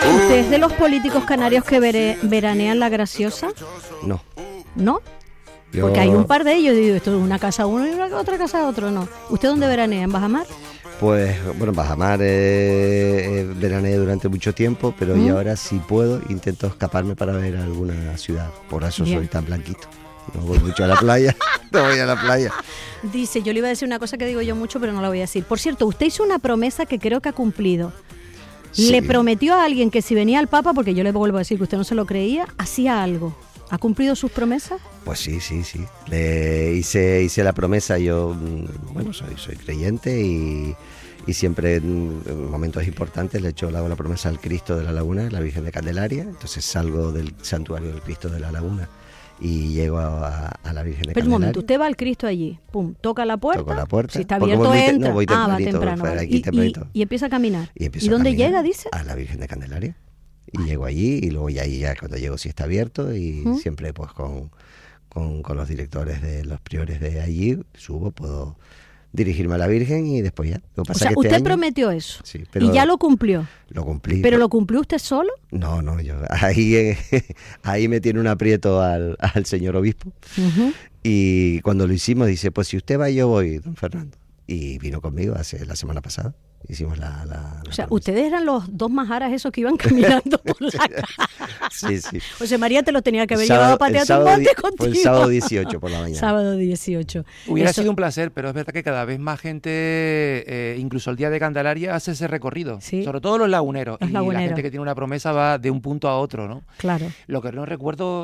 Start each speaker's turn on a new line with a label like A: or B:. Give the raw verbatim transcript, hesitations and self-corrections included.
A: ¿Usted es de los políticos canarios que vere- veranean La Graciosa?
B: No.
A: ¿No?
B: Yo...
A: Porque hay un par de ellos, digo, esto es una casa uno y una, otra casa otro, no. ¿Usted dónde veranea? ¿En Bajamar?
B: Pues, bueno, en Bajamar eh, eh, veraneé durante mucho tiempo, pero
A: ¿Mm?
B: y ahora si puedo intento escaparme para ver alguna ciudad. Por eso
A: Bien.
B: soy tan blanquito. No voy mucho a la playa, no voy a la playa.
A: Dice, yo le iba a decir una cosa que digo yo mucho, pero no la voy a decir. Por cierto, usted hizo una promesa que creo que ha cumplido.
B: Sí.
A: Le prometió a alguien que si venía al Papa, porque yo le vuelvo a decir que usted no se lo creía, hacía algo. ¿Ha cumplido sus promesas?
B: Pues sí, sí, sí. Le hice, hice la promesa, yo, mm, bueno, soy, soy creyente y, y siempre en, en momentos importantes le echo le hago la promesa al Cristo de la Laguna, la Virgen de Candelaria. Entonces salgo del santuario del Cristo de la Laguna y llego a, a la Virgen de
A: Pero un
B: Candelaria.
A: momento, usted va al Cristo allí, pum, toca la puerta.
B: Toco la puerta.
A: Si está
B: Porque
A: abierto,
B: voy muy te-
A: entra.
B: no, voy
A: ah, va
B: tempranito,
A: temprano.
B: fuera
A: vale.
B: aquí
A: Y, y,
B: tempranito.
A: y empieza a caminar.
B: Y, empiezo
A: ¿Y
B: a
A: dónde
B: caminar
A: llega, dice?
B: A la Virgen de Candelaria. Y llego allí y luego ya ahí ya cuando llego sí está abierto y
A: ¿Mm?
B: siempre pues con, con, con los directores de los priores de allí subo, puedo dirigirme a la Virgen y después ya. Lo que
A: O
B: pasa
A: sea,
B: que este
A: usted
B: año-
A: prometió eso.
B: Sí, pero
A: y ya lo cumplió.
B: lo cumplí.
A: ¿Pero lo cumplió usted solo?
B: No, no, yo ahí, eh, ahí me tiene un aprieto al, al señor obispo.
A: Uh-huh.
B: Y cuando lo hicimos dice, pues si usted va yo voy, don Fernando. Y vino conmigo hace la semana pasada. Hicimos la... la, la
A: O sea,
B: promesa.
A: ustedes eran los dos majaras esos que iban caminando por la calle.
B: Sí, sí.
A: José María te los tenía que haber
B: Sábado-
A: llevado a
B: el
A: patear tu
B: sábado
A: monte
B: di-
A: contigo.
B: Fue el sábado dieciocho por la mañana.
A: Sábado dieciocho.
C: Hubiera
A: Eso-
C: sido un placer, pero es verdad que cada vez más gente, eh, incluso el día de Candelaria, hace ese recorrido.
A: Sí.
C: Sobre todo los laguneros.
A: Los
C: y
A: laguneros.
C: la gente que tiene una promesa va de un punto a otro, ¿no?
A: Claro.
C: Lo que no recuerdo